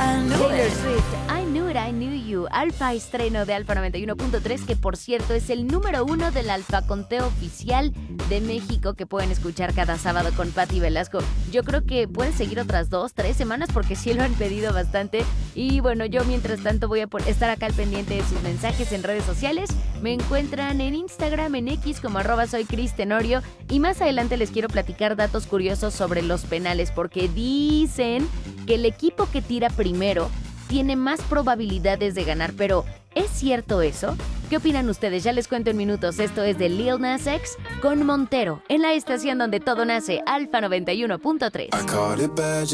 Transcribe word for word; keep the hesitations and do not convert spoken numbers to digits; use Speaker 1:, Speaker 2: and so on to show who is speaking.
Speaker 1: Taylor Swift, I Knew It, I Knew You, Alfa estreno de Alfa noventa y uno punto tres, que por cierto es el número uno del Alfa Conteo Oficial de México, que pueden escuchar cada sábado con Patti Velasco. Yo creo que pueden seguir otras dos, tres semanas porque sí lo han pedido bastante. Y bueno, yo mientras tanto voy a estar acá al pendiente de sus mensajes en redes sociales. Me encuentran en Instagram, en X como arroba soy Cris Tenorio, y más adelante les quiero platicar datos curiosos sobre los penales, porque dicen que el equipo que tira primero tiene más probabilidades de ganar, pero ¿es cierto eso? ¿Qué opinan ustedes? Ya les cuento en minutos. Esto es de Lil Nas X con Montero, en la estación donde todo nace, Alfa noventa y uno punto tres.